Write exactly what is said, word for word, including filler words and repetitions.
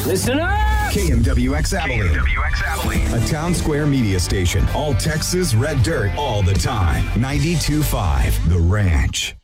Listen up! K M W X Abilene. K M W X Abilene. A Town Square media station. All Texas red dirt all the time. ninety-two point five The Ranch.